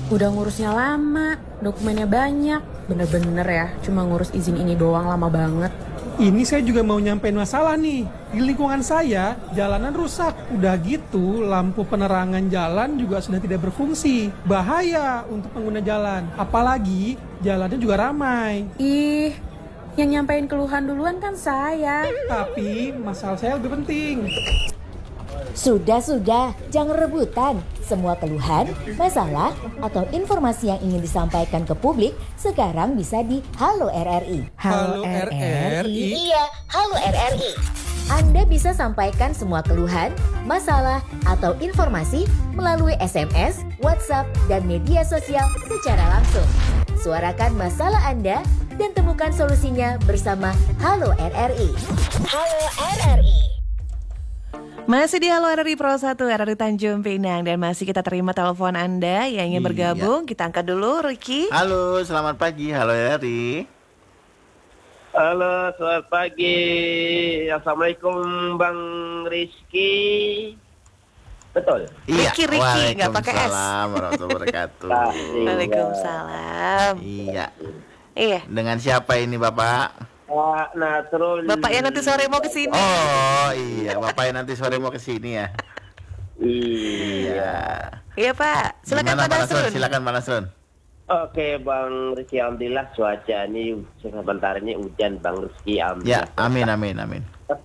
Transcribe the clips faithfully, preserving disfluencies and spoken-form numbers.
Udah ngurusnya lama, dokumennya banyak. Bener-bener ya, cuma ngurus izin ini doang lama banget. Ini saya juga mau nyampein masalah nih. Di lingkungan saya, jalanan rusak. Udah gitu, lampu penerangan jalan juga sudah tidak berfungsi. Bahaya untuk pengguna jalan. Apalagi, jalannya juga ramai. Ih, yang nyampein keluhan duluan kan saya. Tapi, masalah saya lebih penting. Sudah-sudah, jangan rebutan. Semua keluhan, masalah, atau informasi yang ingin disampaikan ke publik sekarang bisa di Halo R R I. Halo R R I? Iya, Halo R R I. Anda bisa sampaikan semua keluhan, masalah, atau informasi melalui S M S, WhatsApp, dan media sosial secara langsung. Suarakan masalah Anda dan temukan solusinya bersama Halo R R I. Halo R R I. Masih di Halo R R I Pro satu R R I Tanjung Pinang. Dan masih kita terima telepon Anda yang ingin bergabung. Kita angkat dulu, Ricky. Halo, selamat pagi. Halo R R I. Halo, selamat pagi. Assalamualaikum Bang Rizky. Betul? Iya. Ricky, Ricky, nggak pakai S. Waalaikumsalam warahmatullahi wabarakatuh. Waalaikumsalam. Iya. Iya. Dengan siapa ini Bapak? Pak Nasrul. Bapaknya nanti sore mau kesini. Oh iya, Bapaknya nanti sore mau kesini ya. Iya. Iya Pak, silakan Pak Nasrul. Silakan Pak Nasrul. Oke Bang Rizky, alhamdulillah cuaca ini sebentar ini hujan Bang Rizky. Ya, amin amin amin.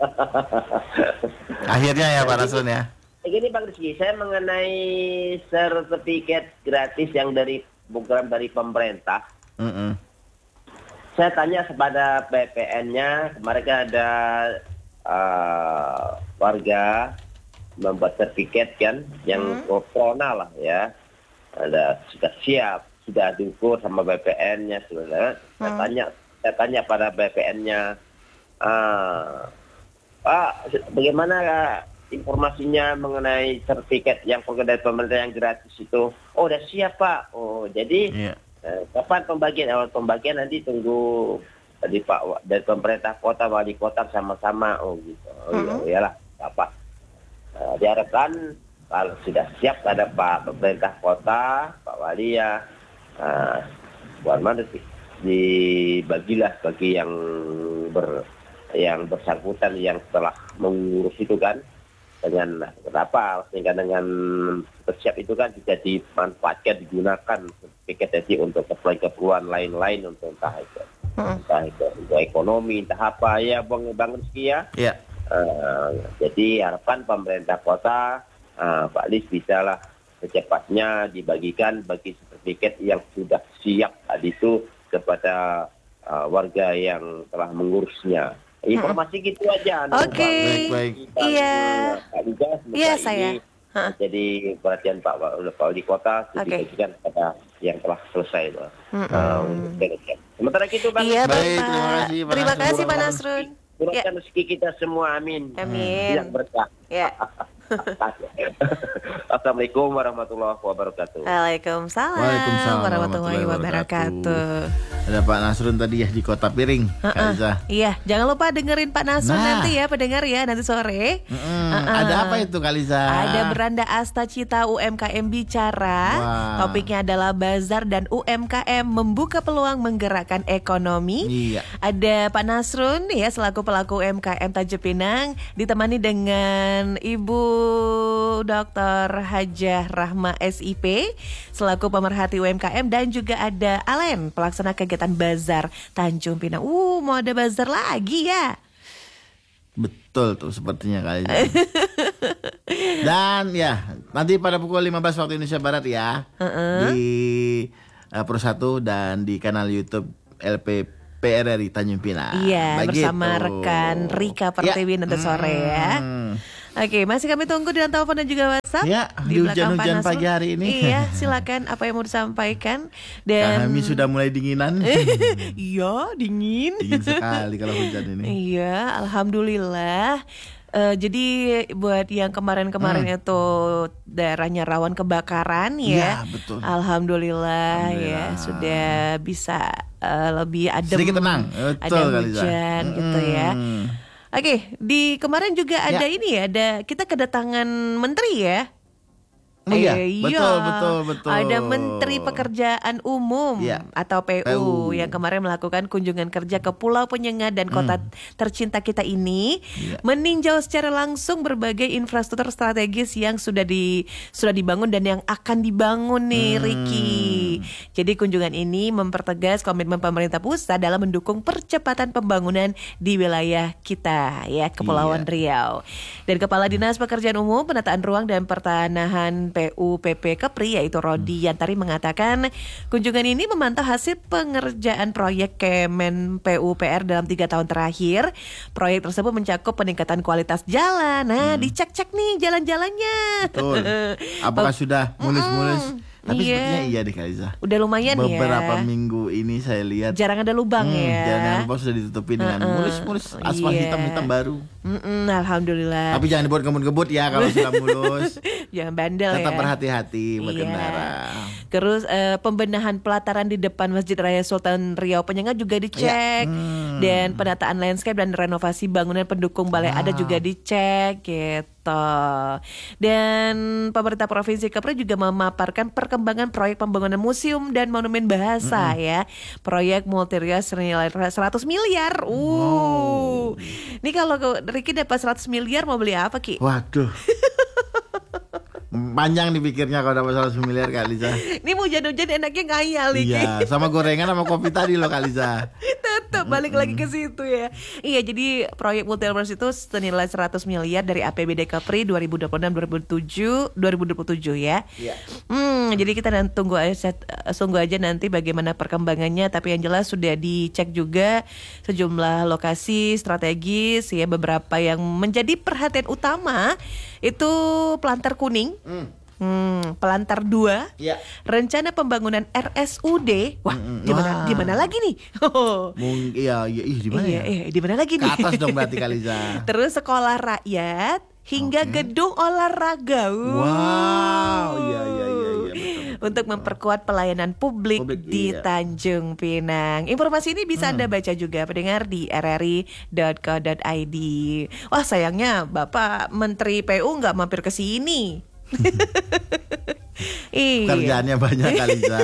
Akhirnya ya Pak Nasrul ya. Begini Bang Rizky, saya mengenai sertifikat gratis yang dari program dari pemerintah. Mm-mm. Saya tanya kepada B P N-nya, kemarin kan ada uh, warga membuat sertifikat kan, yang hmm. corona lah ya, ada sudah siap, sudah diukur sama B P N-nya sudah. Hmm. Saya tanya, saya tanya pada B P N-nya, uh, Pak, bagaimana informasinya mengenai sertifikat yang dari pemerintah yang gratis itu? Oh, udah siap Pak. Oh, jadi. Yeah. Eh, kapan pembagian? Awal pembagian nanti tunggu dari Pak dari pemerintah kota, wali kota sama-sama. Oh gitu. Oh iya, iyalah Bapak. Eh, diharapkan kalau sudah siap ada Pak pemerintah kota, Pak wali ya, eh, buat mana sih dibagilah bagi yang ber yang bersangkutan yang telah mengurus itu kan. Dengan kenapa sehingga dengan bersiap itu kan bisa dimanfaatkan digunakan sertifikat jadi untuk keperluan lain-lain untuk entah itu hmm. entah itu untuk ekonomi entah apa ya Bang Bang Rizky ya. Yeah. Uh, jadi harapan pemerintah kota uh, Pak Lis bisa lah secepatnya dibagikan bagi sertifikat yang sudah siap tadi itu kepada uh, warga yang telah mengurusnya. Informasi gitu aja. Oke. Okay. Iya. Iya saya. Jadi perhatian Pak Wali Kota dibagikan kepada yang telah selesai itu. Uh, Sementara itu Bang. Iya, baik. Terima kasih Pak. Terima kasih Pak Nasrul. Murahkan rezeki kita semua, amin. Amin. Yang berkah. Ya. Assalamualaikum warahmatullahi wabarakatuh. Waalaikumsalam, Waalaikumsalam warahmatullahi wabarakatuh. Ada Pak Nasrun tadi ya di Kota Piring. Uh-uh. Iya, jangan lupa dengerin Pak Nasrun nah. nanti ya, pendengar ya, nanti sore. Uh-uh. Ada apa itu Kaliza? Ada Beranda Asta Cita U M K M bicara. Wow. Topiknya adalah Bazar dan U M K M membuka peluang menggerakkan ekonomi. Iya. Ada Pak Nasrun ya selaku pelaku U M K M Tanjung Pinang, ditemani dengan Ibu Doktor Hajah Rahma S I P selaku pemerhati U M K M, dan juga ada Alen pelaksana kegiatan Bazar Tanjung Pinang. Uh, mau ada bazar lagi ya? Betul tuh sepertinya kali. Dan ya, nanti pada pukul lima belas waktu Indonesia Barat ya. Uh-uh. Di uh, Pro satu dan di kanal YouTube L P P R R I Tanjung Pinang. Iya, begitu. Bersama rekan Rika Pertiwi ya. Nanti sore ya. Hmm. Oke, masih kami tunggu di telepon dan juga WhatsApp. Ya, di hujan-hujan pagi hari ini. Iya, silakan apa yang mau disampaikan. Dan kami sudah mulai dinginan. Iya, dingin. Dingin sekali kalau hujan ini. Iya, alhamdulillah. Uh, jadi buat yang kemarin-kemarin hmm. itu daerahnya rawan kebakaran ya, ya betul. Alhamdulillah, Alhamdulillah ya sudah bisa uh, lebih adem, sedikit tenang, betul, ada hujan hmm. gitu ya. Oke, di kemarin juga ada ya. ini ya, ada kita kedatangan menteri ya. Oh iya, Eh, betul, betul, betul. Ada Menteri Pekerjaan Umum Iya, atau P U, P U yang kemarin melakukan kunjungan kerja ke Pulau Penyengat dan kota tercinta kita ini, Iya. meninjau secara langsung berbagai infrastruktur strategis yang sudah di sudah dibangun dan yang akan dibangun nih, Hmm. Ricky. Jadi kunjungan ini mempertegas komitmen pemerintah pusat dalam mendukung percepatan pembangunan di wilayah kita, ya, Kepulauan Iya. Riau. Dan Kepala Dinas Pekerjaan Umum, Penataan Ruang dan Pertanahan P U P P Kepri, yaitu Rodi Yantari, mengatakan kunjungan ini memantau hasil pengerjaan proyek Kemen P U P R dalam tiga tahun terakhir. Proyek tersebut mencakup peningkatan kualitas jalan. Nah, dicek-cek nih jalan-jalannya. Betul. Apakah sudah mulus-mulus? Tapi Iya. sepertinya iya deh Kak Liza. Udah lumayan ya. Beberapa minggu ini saya lihat Jarang ada lubang hmm, ya. jalan yang lubang sudah ditutupi dengan mulus-mulus aspal Iya. hitam-hitam baru. Mm-mm, Alhamdulillah. Tapi jangan dibuat kebut-kebut ya kalau sudah mulus. Jangan bandel ya. Tetap berhati-hati berkendara. Iya. Terus eh, pembenahan pelataran di depan Masjid Raya Sultan Riau Penyengat juga dicek. Iya. Hmm. Dan penataan landscape dan renovasi bangunan pendukung balai Wow. adat juga dicek gitu. Dan pemerintah Provinsi Kepri juga memaparkan perkembangan proyek pembangunan museum dan monumen bahasa ya. Proyek multirias senilai seratus miliar. Uh. Ini kalau Ricky dapat seratus miliar mau beli apa, Ki? Waduh. Panjang dipikirnya kalau dapat seratus miliar Kak Liza. Ini mau hujan-hujan enaknya ngayal nih, Ki. Iya, sama gorengan sama kopi tadi loh Kak Liza. Tetap balik lagi ke situ ya. Iya, jadi proyek multiverse itu senilai seratus miliar dari A P B D Kepri dua ribu dua puluh enam dua ribu dua puluh tujuh ya. Iya. Hmm, jadi kita dan tunggu aja tunggu aja nanti bagaimana perkembangannya, tapi yang jelas sudah dicek juga sejumlah lokasi strategis ya, beberapa yang menjadi perhatian utama itu Pelantar Kuning. Hmm. Hmm, Pelantar dua. Iya. Rencana pembangunan R S U D. Wah, Mm-mm. di mana Wah. di mana lagi nih? Mung, iya, iya, ih di mana Iya, ya? iya, di mana lagi Ke nih? atas dong berarti Kak Liza. Terus sekolah rakyat hingga Oke. gedung olahraga. Uh. Wow, iya iya iya iya betul. Untuk memperkuat pelayanan publik, Publik, di iya. Tanjung Pinang. Informasi ini bisa Anda baca juga pendengar di r r i dot co dot i d. Wah, sayangnya Bapak Menteri P U nggak mampir ke sini. Iya. Kerjaannya banyak Kak Liza.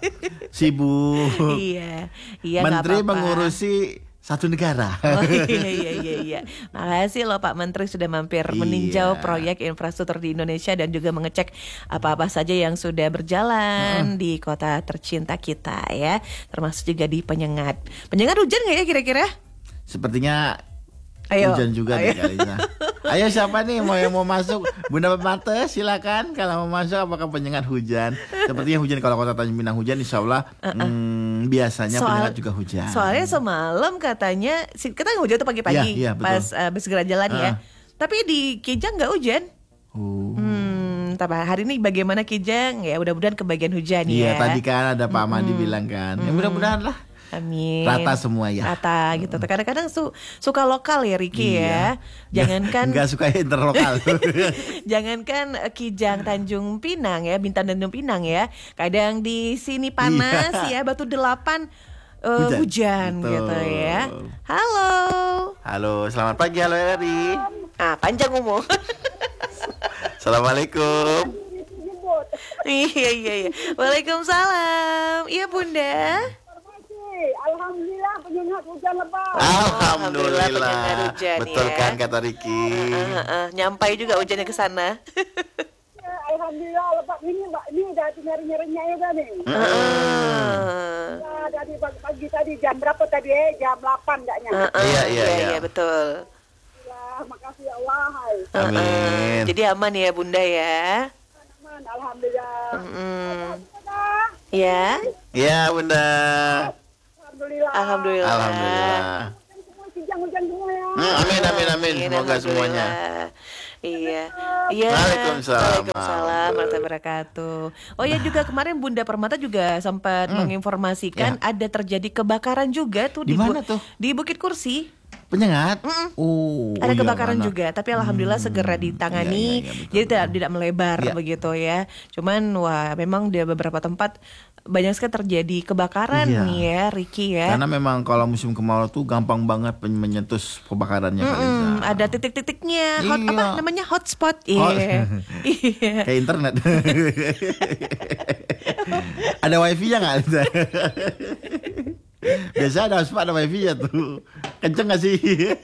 Sibuk. Iya, iya nggak Menteri apa-apa. mengurusi satu negara. Oh, iya iya iya iya. Makasih loh Pak Menteri sudah mampir Iya. meninjau proyek infrastruktur di Indonesia dan juga mengecek apa-apa saja yang sudah berjalan di kota tercinta kita ya, termasuk juga di Penyengat. Penyengat hujan nggak ya kira-kira? Sepertinya Ayo. hujan juga Ayo. nih Kak Liza. Ayo siapa nih mau yang mau masuk? Bunda Mate silakan kalau mau masuk, apakah Penyengat hujan? Sepertinya hujan kalau kota Tanjung Pinang hujan, insya Allah hmm, biasanya Soal- Penyengat juga hujan. Soalnya semalam katanya si- kita hujan tuh pagi-pagi Iya, iya, betul. pas uh, segera jalan ya. Ah. Tapi di Kijang nggak hujan. Oh. Hmm, tapi hari ini bagaimana Kijang? Ya mudah-mudahan kebagian hujan Iya ya. tadi kan ada Pak Madi bilang kan. Ya mudah-mudahan lah. Amin. Rata semua ya. Rata gitu. Kadang-kadang su- suka lokal ya Ricky Iya. ya. Jangankan Nggak suka interlokal. jangankan eh, Kijang Tanjung Pinang ya, Bintan Tanjung Pinang ya. Kadang di sini panas ya, Batu Delapan eh, Hujan. hujan, Betul. gitu ya. Halo. Halo, selamat pagi halo Eri. Ah, panjang ngomong. Assalamualaikum. Iya iya iya. Waalaikumsalam. Iya Bunda. Alhamdulillah Penyengat hujan lebat. Alhamdulillah. pendengar hujan Betul ya. kan kata Riki. Ah, ah, ah. Nyampai juga hujannya ke sana. Ya, Alhamdulillah lebat ini Mbak, ini udah nyeri-nyerinya ya kan nih. Ah. Ya, dari pagi-pagi tadi jam berapa tadi eh? Jam delapan enggaknya. Ah, ah. Iya, iya, iya. iya betul. Ya, makasih ya Allah. Hai. Amin. Jadi aman ya Bunda ya. Aman, alhamdulillah. Mm. Alhamdulillah. Ya. Iya Bunda. Alhamdulillah. Alhamdulillah. Alhamdulillah. Semua kijang hujan semua ya. Hmm, amin amin amin. Semoga semuanya. Alhamdulillah. Iya. Iya. Waalaikumsalam. Waalaikumsalam warahmatullahi wabarakatuh. Oh ya, juga kemarin Bunda Permata juga sempat menginformasikan ada terjadi kebakaran juga tuh Di Bu- mana tuh? Di Bukit Kursi. Penyengat? Mm-mm. Oh, Ada iya, kebakaran mana? juga, tapi alhamdulillah Hmm, segera ditangani, iya, iya, iya, betul, jadi tidak betul. tidak melebar Iya. begitu ya. Cuman wah memang di beberapa tempat banyak sekali terjadi kebakaran Iya. nih ya, Ricky ya. Karena memang kalau musim kemarau tuh gampang banget pen- menyentuh kebakarannya Kak Liza. Mm-mm, ada titik-titiknya, hot Iya. apa namanya hotspot, Hot. iya, iya. Kayak internet. Ada wifi-nya nggak Liza? Biasa ada hotspot, ada wifi-nya tuh. Kenceng nggak sih?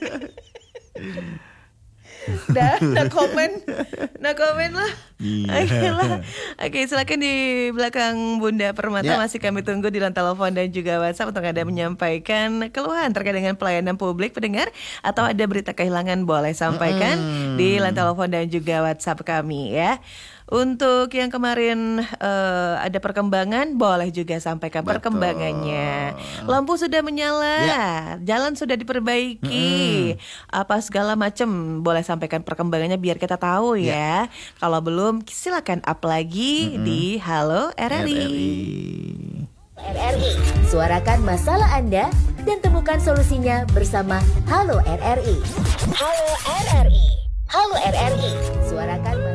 Dah, nah komen, nah komen lah. Iya. Oke lah. Oke, silakan di belakang Bunda Permata Ya. masih kami tunggu di line telepon dan juga WhatsApp untuk Anda menyampaikan keluhan terkait dengan pelayanan publik pendengar atau ada berita kehilangan boleh sampaikan Mm-mm. di line telepon dan juga WhatsApp kami ya. Untuk yang kemarin eh, ada perkembangan, boleh juga sampaikan Betul. perkembangannya. Lampu sudah menyala, Ya. jalan sudah diperbaiki, apa segala macam, boleh sampaikan perkembangannya biar kita tahu ya. Kalau belum, silakan up lagi di Halo R R I. R R I. R R I, suarakan masalah Anda dan temukan solusinya bersama Halo R R I. Halo R R I. Halo R R I, suarakan